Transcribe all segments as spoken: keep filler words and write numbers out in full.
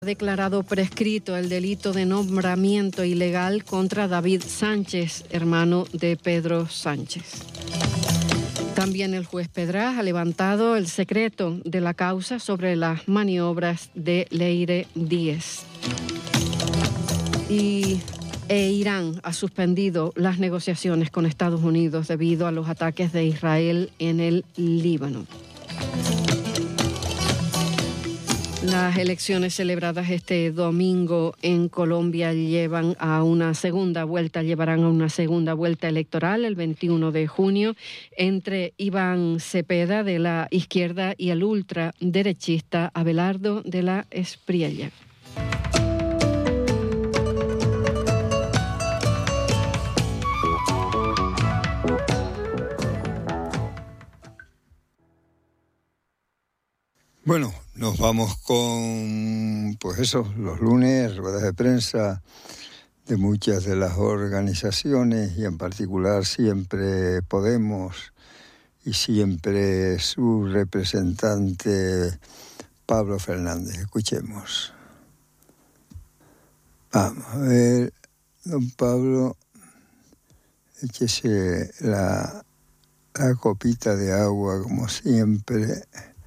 Ha declarado prescrito el delito de nombramiento ilegal contra David Sánchez, hermano de Pedro Sánchez. También el juez Pedraz ha levantado el secreto de la causa sobre las maniobras de Leire Díez. Y e Irán ha suspendido las negociaciones con Estados Unidos debido a los ataques de Israel en el Líbano. Las elecciones celebradas este domingo en Colombia llevan a una segunda vuelta, llevarán a una segunda vuelta electoral el veintiuno de junio entre Iván Cepeda de la izquierda y el ultraderechista Abelardo de la Espriella. Bueno, nos vamos con, pues eso, los lunes, ruedas de prensa de muchas de las organizaciones y en particular siempre Podemos y siempre su representante Pablo Fernández. Escuchemos. Vamos a ver, don Pablo, échese la, la copita de agua como siempre.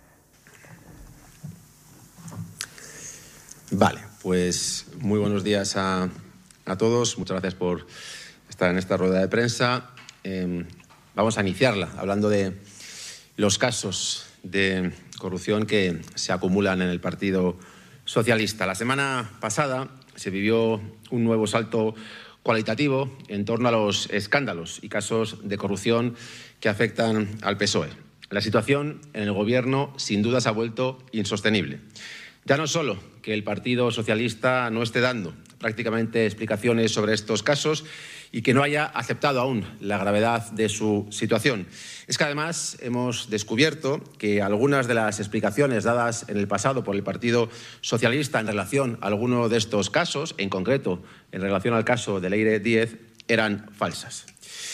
Vale, pues muy buenos días a, a todos. Muchas gracias por estar en esta rueda de prensa. Eh, vamos a iniciarla hablando de los casos de corrupción que se acumulan en el Partido Socialista. La semana pasada se vivió un nuevo salto cualitativo en torno a los escándalos y casos de corrupción que afectan al P S O E. La situación en el Gobierno sin duda se ha vuelto insostenible. Ya no solo que el Partido Socialista no esté dando prácticamente explicaciones sobre estos casos y que no haya aceptado aún la gravedad de su situación. Es que además hemos descubierto que algunas de las explicaciones dadas en el pasado por el Partido Socialista en relación a alguno de estos casos, en concreto en relación al caso de Leire Díez, eran falsas.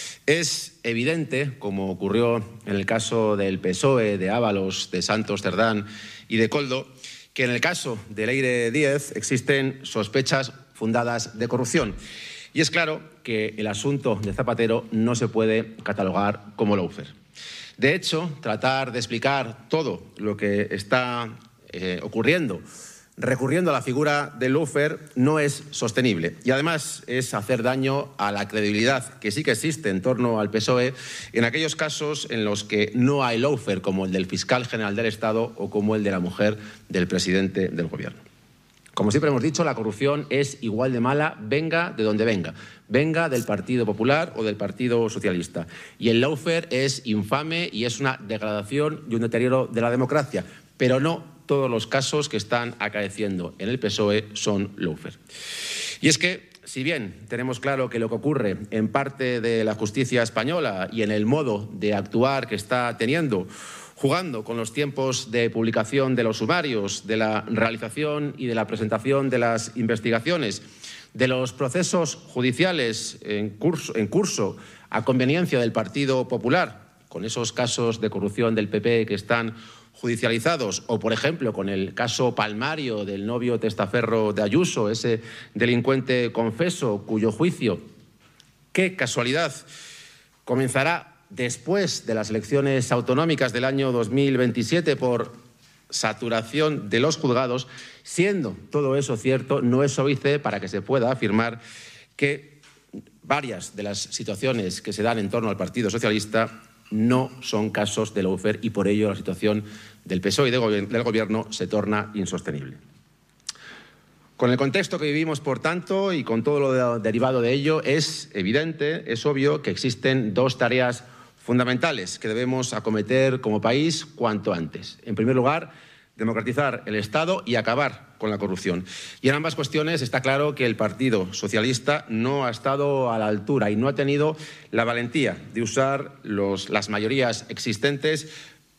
Es evidente, como ocurrió en el caso del P S O E, de Ábalos, de Santos Cerdán y de Koldo, que en el caso de Leire Díez existen sospechas fundadas de corrupción. Y es claro que el asunto de Zapatero no se puede catalogar como lawfare. De hecho, tratar de explicar todo lo que está eh, ocurriendo recurriendo a la figura del lawfare no es sostenible y además es hacer daño a la credibilidad que sí que existe en torno al P S O E en aquellos casos en los que no hay lawfare, como el del fiscal general del Estado o como el de la mujer del presidente del Gobierno. Como siempre hemos dicho, la corrupción es igual de mala, venga de donde venga, venga del Partido Popular o del Partido Socialista. Y el lawfare es infame y es una degradación y un deterioro de la democracia, pero no todos los casos que están acaeciendo en el P S O E son lawfare. Y es que, si bien tenemos claro que lo que ocurre en parte de la justicia española y en el modo de actuar que está teniendo, jugando con los tiempos de publicación de los sumarios, de la realización y de la presentación de las investigaciones, de los procesos judiciales en curso, en curso a conveniencia del Partido Popular, con esos casos de corrupción del P P que están judicializados, o por ejemplo con el caso palmario del novio testaferro de Ayuso, ese delincuente confeso cuyo juicio, qué casualidad, comenzará después de las elecciones autonómicas del año dos mil veintisiete por saturación de los juzgados. Siendo todo eso cierto, no es óbice para que se pueda afirmar que varias de las situaciones que se dan en torno al Partido Socialista no son casos de lawfare y por ello la situación del P S O E y del Gobierno se torna insostenible. Con el contexto que vivimos, por tanto, y con todo lo derivado de ello, es evidente, es obvio que existen dos tareas fundamentales que debemos acometer como país cuanto antes. En primer lugar, democratizar el Estado y acabar con la corrupción. Y en ambas cuestiones está claro que el Partido Socialista no ha estado a la altura y no ha tenido la valentía de usar los, las mayorías existentes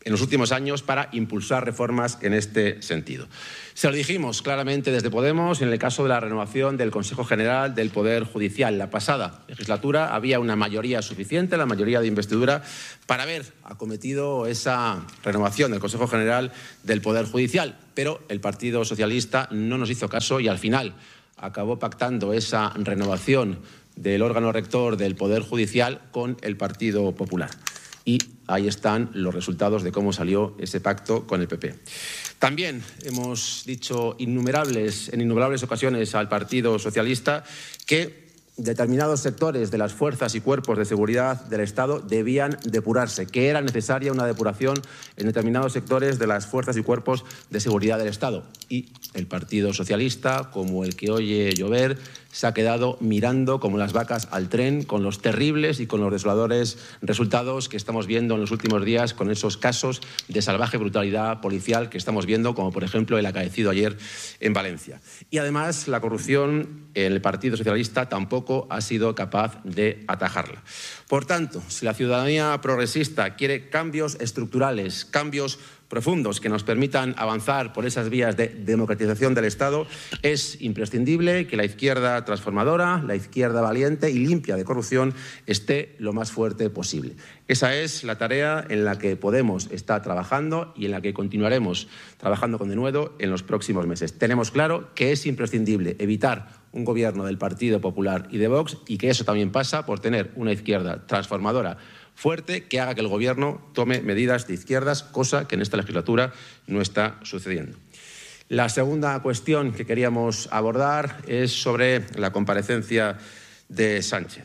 en los últimos años para impulsar reformas en este sentido. Se lo dijimos claramente desde Podemos en el caso de la renovación del Consejo General del Poder Judicial. La pasada legislatura había una mayoría suficiente, la mayoría de investidura, para haber acometido esa renovación del Consejo General del Poder Judicial. Pero el Partido Socialista no nos hizo caso y al final acabó pactando esa renovación del órgano rector del Poder Judicial con el Partido Popular. Y ahí están los resultados de cómo salió ese pacto con el P P. También hemos dicho innumerables, en innumerables ocasiones al Partido Socialista que determinados sectores de las fuerzas y cuerpos de seguridad del Estado debían depurarse, que era necesaria una depuración en determinados sectores de las fuerzas y cuerpos de seguridad del Estado. Y el Partido Socialista, como el que oye llover, se ha quedado mirando como las vacas al tren con los terribles y con los desoladores resultados que estamos viendo en los últimos días con esos casos de salvaje brutalidad policial que estamos viendo, como por ejemplo el acaecido ayer en Valencia. Y además la corrupción en el Partido Socialista tampoco ha sido capaz de atajarla. Por tanto, si la ciudadanía progresista quiere cambios estructurales, cambios profundos que nos permitan avanzar por esas vías de democratización del Estado, es imprescindible que la izquierda transformadora, la izquierda valiente y limpia de corrupción esté lo más fuerte posible. Esa es la tarea en la que Podemos está trabajando y en la que continuaremos trabajando con denuedo en los próximos meses. Tenemos claro que es imprescindible evitar un gobierno del Partido Popular y de Vox y que eso también pasa por tener una izquierda transformadora fuerte que haga que el Gobierno tome medidas de izquierdas, cosa que en esta legislatura no está sucediendo. La segunda cuestión que queríamos abordar es sobre la comparecencia de Sánchez.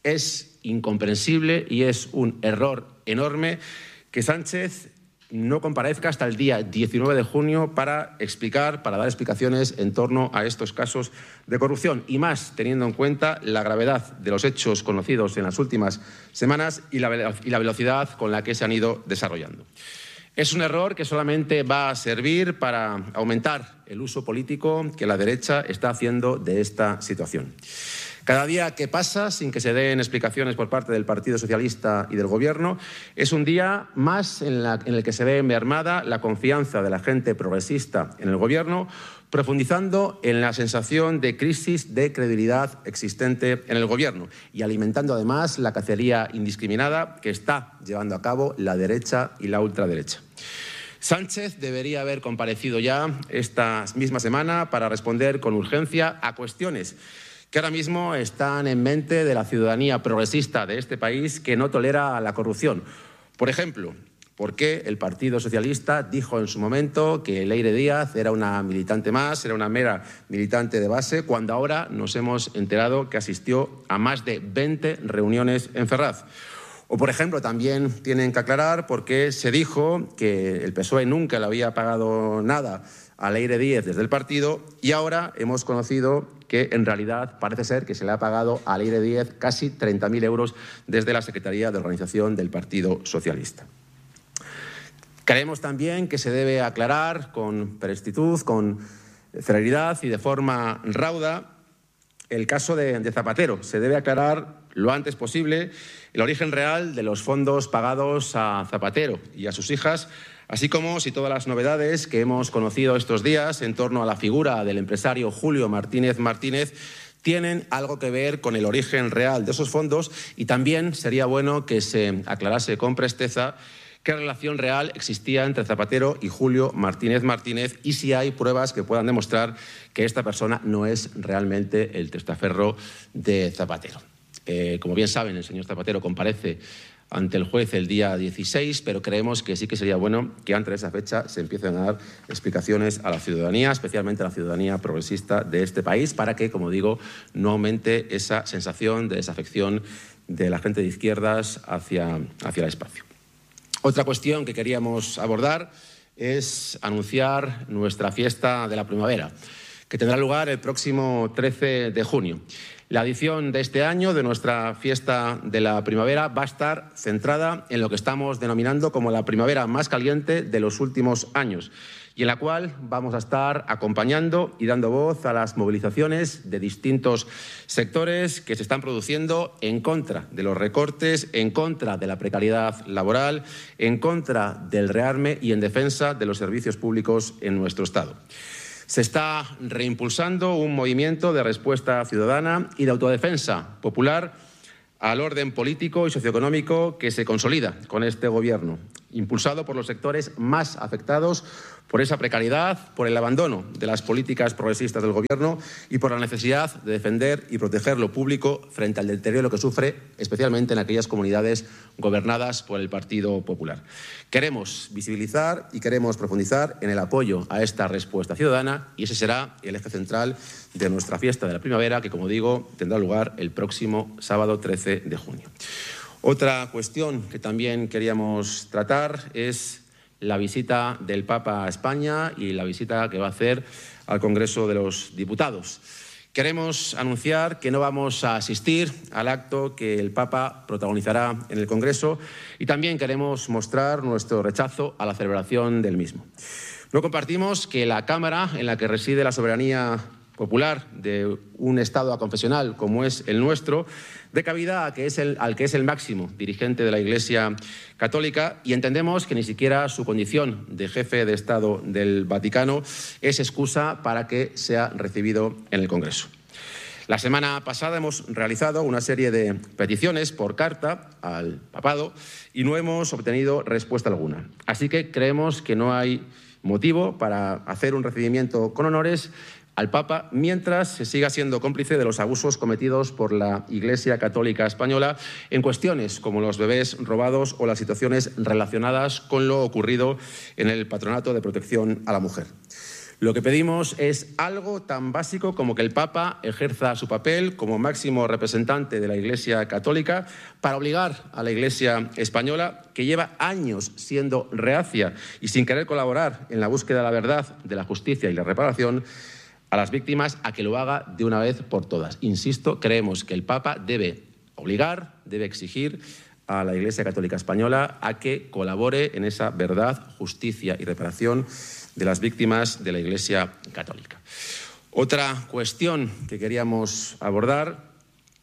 Es incomprensible y es un error enorme que Sánchez no comparezca hasta el día diecinueve de junio para explicar, para dar explicaciones en torno a estos casos de corrupción, y más teniendo en cuenta la gravedad de los hechos conocidos en las últimas semanas y la, y la velocidad con la que se han ido desarrollando. Es un error que solamente va a servir para aumentar el uso político que la derecha está haciendo de esta situación. Cada día que pasa sin que se den explicaciones por parte del Partido Socialista y del Gobierno es un día más en, la, en el que se ve mermada la confianza de la gente progresista en el Gobierno, profundizando en la sensación de crisis de credibilidad existente en el Gobierno y alimentando además la cacería indiscriminada que está llevando a cabo la derecha y la ultraderecha. Sánchez debería haber comparecido ya esta misma semana para responder con urgencia a cuestiones que ahora mismo están en mente de la ciudadanía progresista de este país que no tolera la corrupción. Por ejemplo, ¿por qué el Partido Socialista dijo en su momento que Leire Díaz era una militante más, era una mera militante de base, cuando ahora nos hemos enterado que asistió a más de veinte reuniones en Ferraz? O, por ejemplo, también tienen que aclarar por qué se dijo que el P S O E nunca le había pagado nada a Leire Díaz desde el partido y ahora hemos conocido que en realidad parece ser que se le ha pagado a Leire Díaz casi treinta mil euros desde la Secretaría de Organización del Partido Socialista. Creemos también que se debe aclarar con prestitud, con celeridad y de forma rauda el caso de, de Zapatero. Se debe aclarar lo antes posible el origen real de los fondos pagados a Zapatero y a sus hijas, así como si todas las novedades que hemos conocido estos días en torno a la figura del empresario Julio Martínez Martínez tienen algo que ver con el origen real de esos fondos, y también sería bueno que se aclarase con presteza qué relación real existía entre Zapatero y Julio Martínez Martínez y si hay pruebas que puedan demostrar que esta persona no es realmente el testaferro de Zapatero. Eh, como bien saben, el señor Zapatero comparece ante el juez el día dieciséis, pero creemos que sí que sería bueno que antes de esa fecha se empiecen a dar explicaciones a la ciudadanía, especialmente a la ciudadanía progresista de este país, para que, como digo, no aumente esa sensación de desafección de la gente de izquierdas hacia, hacia el espacio. Otra cuestión que queríamos abordar es anunciar nuestra fiesta de la primavera, que tendrá lugar el próximo trece de junio. La edición de este año de nuestra fiesta de la primavera va a estar centrada en lo que estamos denominando como la primavera más caliente de los últimos años. y en la cual vamos a estar acompañando y dando voz a las movilizaciones de distintos sectores que se están produciendo en contra de los recortes, en contra de la precariedad laboral, en contra del rearme y en defensa de los servicios públicos en nuestro Estado. Se está reimpulsando un movimiento de respuesta ciudadana y de autodefensa popular al orden político y socioeconómico que se consolida con este Gobierno, impulsado por los sectores más afectados por esa precariedad, por el abandono de las políticas progresistas del Gobierno y por la necesidad de defender y proteger lo público frente al deterioro que sufre, especialmente en aquellas comunidades gobernadas por el Partido Popular. Queremos visibilizar y queremos profundizar en el apoyo a esta respuesta ciudadana y ese será el eje central de nuestra fiesta de la primavera, que, como digo, tendrá lugar el próximo sábado trece de junio. Otra cuestión que también queríamos tratar es la visita del Papa a España y la visita que va a hacer al Congreso de los Diputados. Queremos anunciar que no vamos a asistir al acto que el Papa protagonizará en el Congreso y también queremos mostrar nuestro rechazo a la celebración del mismo. No compartimos que la Cámara en la que reside la soberanía popular de un Estado aconfesional como es el nuestro dé cabida a que es el, al que es el máximo dirigente de la Iglesia Católica y entendemos que ni siquiera su condición de jefe de Estado del Vaticano es excusa para que sea recibido en el Congreso. La semana pasada hemos realizado una serie de peticiones por carta al papado y no hemos obtenido respuesta alguna. Así que creemos que no hay motivo para hacer un recibimiento con honores al Papa mientras se siga siendo cómplice de los abusos cometidos por la Iglesia Católica Española en cuestiones como los bebés robados o las situaciones relacionadas con lo ocurrido en el Patronato de Protección a la Mujer. Lo que pedimos es algo tan básico como que el Papa ejerza su papel como máximo representante de la Iglesia Católica para obligar a la Iglesia española, que lleva años siendo reacia y sin querer colaborar en la búsqueda de la verdad, de la justicia y la reparación, a las víctimas a que lo haga de una vez por todas. Insisto, creemos que el Papa debe obligar, debe exigir a la Iglesia Católica Española a que colabore en esa verdad, justicia y reparación de las víctimas de la Iglesia Católica. Otra cuestión que queríamos abordar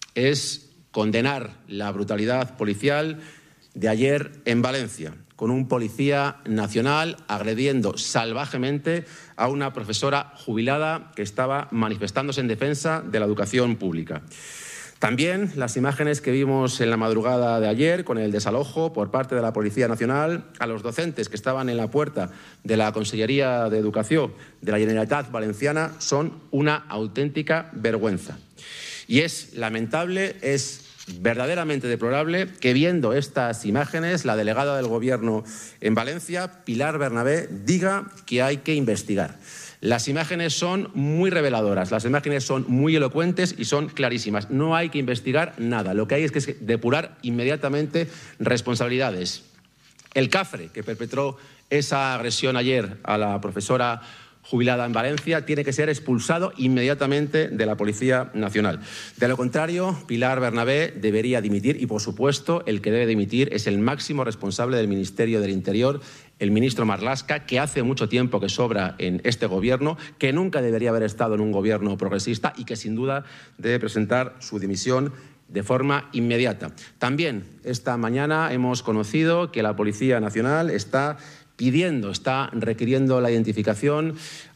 es condenar la brutalidad policial de ayer en Valencia, con un policía nacional agrediendo salvajemente a una profesora jubilada que estaba manifestándose en defensa de la educación pública. También las imágenes que vimos en la madrugada de ayer con el desalojo por parte de la Policía Nacional a los docentes que estaban en la puerta de la Consellería de Educación de la Generalitat Valenciana son una auténtica vergüenza. Y es lamentable, es verdaderamente deplorable que, viendo estas imágenes, la delegada del Gobierno en Valencia, Pilar Bernabé, diga que hay que investigar. Las imágenes son muy reveladoras, las imágenes son muy elocuentes y son clarísimas. No hay que investigar nada, lo que hay es que depurar inmediatamente responsabilidades. El CAFRE, que perpetró esa agresión ayer a la profesora jubilada en Valencia, tiene que ser expulsado inmediatamente de la Policía Nacional. De lo contrario, Pilar Bernabé debería dimitir y, por supuesto, el que debe dimitir es el máximo responsable del Ministerio del Interior, el ministro Marlaska, que hace mucho tiempo que sobra en este Gobierno, que nunca debería haber estado en un Gobierno progresista y que, sin duda, debe presentar su dimisión de forma inmediata. También esta mañana hemos conocido que la Policía Nacional está pidiendo, está requiriendo la identificación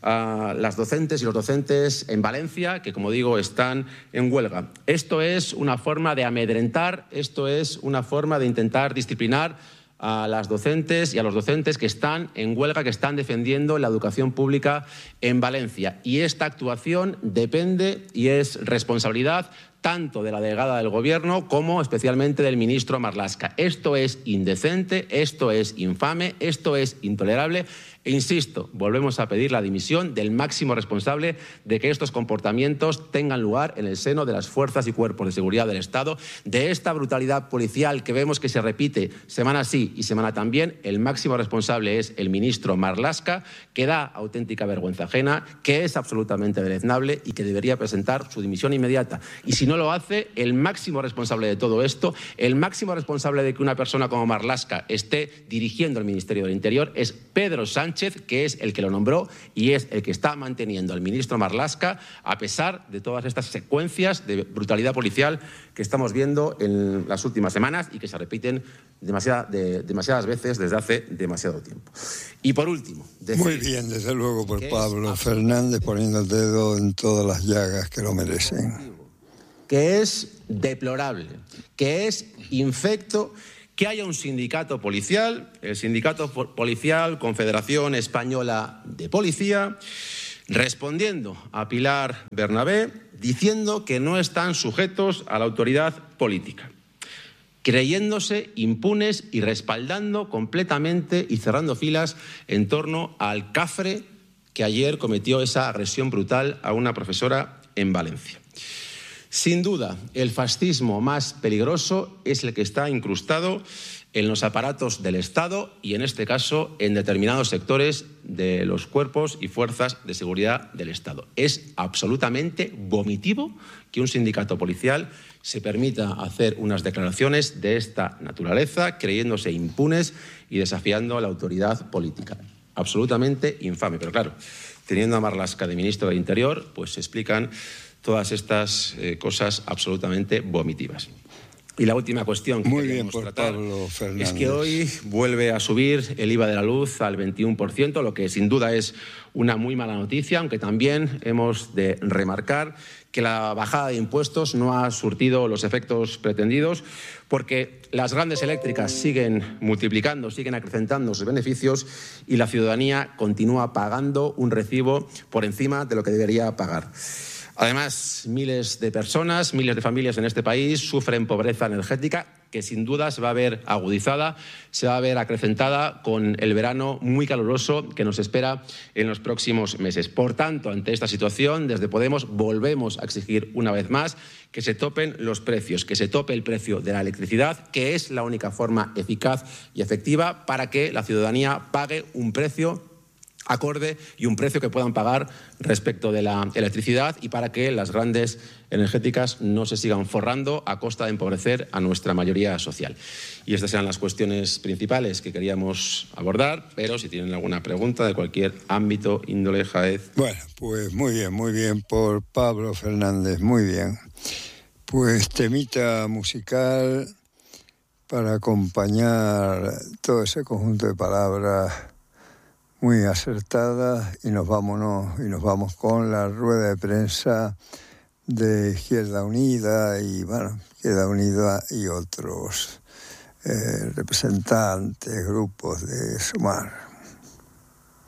a las docentes y los docentes en Valencia, que, como digo, están en huelga. Esto es una forma de amedrentar, esto es una forma de intentar disciplinar a las docentes y a los docentes que están en huelga, que están defendiendo la educación pública en Valencia. Y esta actuación depende y es responsabilidad tanto de la delegada del Gobierno como especialmente del ministro Marlaska. Esto es indecente, esto es infame, esto es intolerable e, insisto, volvemos a pedir la dimisión del máximo responsable de que estos comportamientos tengan lugar en el seno de las fuerzas y cuerpos de seguridad del Estado. De esta brutalidad policial que vemos que se repite semana sí y semana también, el máximo responsable es el ministro Marlaska, que da auténtica vergüenza ajena, que es absolutamente deleznable y que debería presentar su dimisión inmediata. Y si no lo hace, el máximo responsable de todo esto, el máximo responsable de que una persona como Marlaska esté dirigiendo el Ministerio del Interior es Pedro Sánchez, Sánchez, que es el que lo nombró y es el que está manteniendo al ministro Marlaska, a pesar de todas estas secuencias de brutalidad policial que estamos viendo en las últimas semanas y que se repiten demasiada, de, demasiadas veces desde hace demasiado tiempo. Y por último... Decir Muy bien, desde luego, por Pablo Fernández, poniendo el dedo en todas las llagas que lo merecen. Que es deplorable, que es infecto que haya un sindicato policial, el Sindicato Policial Confederación Española de Policía, respondiendo a Pilar Bernabé, diciendo que no están sujetos a la autoridad política, creyéndose impunes y respaldando completamente y cerrando filas en torno al cafre que ayer cometió esa agresión brutal a una profesora en Valencia. Sin duda, el fascismo más peligroso es el que está incrustado en los aparatos del Estado y, en este caso, en determinados sectores de los cuerpos y fuerzas de seguridad del Estado. Es absolutamente vomitivo que un sindicato policial se permita hacer unas declaraciones de esta naturaleza, creyéndose impunes y desafiando a la autoridad política. Absolutamente infame. Pero claro, teniendo a Marlaska de ministro del Interior, pues se explican todas estas eh, cosas absolutamente vomitivas. Y la última cuestión que Muy queríamos bien por tratar Pablo Fernández. es que hoy vuelve a subir el I V A de la luz al veintiuno por ciento, lo que sin duda es una muy mala noticia, aunque también hemos de remarcar que la bajada de impuestos no ha surtido los efectos pretendidos, porque las grandes eléctricas siguen multiplicando, siguen acrecentando sus beneficios y la ciudadanía continúa pagando un recibo por encima de lo que debería pagar. Además, miles de personas, miles de familias en este país sufren pobreza energética que sin duda se va a ver agudizada, se va a ver acrecentada con el verano muy caluroso que nos espera en los próximos meses. Por tanto, ante esta situación, desde Podemos volvemos a exigir una vez más que se topen los precios, que se tope el precio de la electricidad, que es la única forma eficaz y efectiva para que la ciudadanía pague un precio acorde y un precio que puedan pagar respecto de la electricidad y para que las grandes energéticas no se sigan forrando a costa de empobrecer a nuestra mayoría social. Y estas eran las cuestiones principales que queríamos abordar, pero si tienen alguna pregunta de cualquier ámbito, índole, jaez... Bueno, pues muy bien, muy bien por Pablo Fernández, muy bien. Pues temita musical para acompañar todo ese conjunto de palabras muy acertada y nos vámonos y nos vamos con la rueda de prensa de Izquierda Unida y bueno, Izquierda Unida y otros eh, representantes, grupos de Sumar.